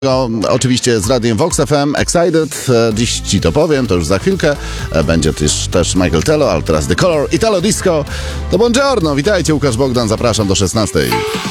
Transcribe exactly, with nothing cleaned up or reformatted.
Oczywiście z radiem Vox F M, Excited. Dziś ci to powiem, to już za chwilkę. Będzie też, też Michael Tello, ale teraz The Color, Italo Disco. To buongiorno, witajcie, Łukasz Bogdan, zapraszam do szesnastej.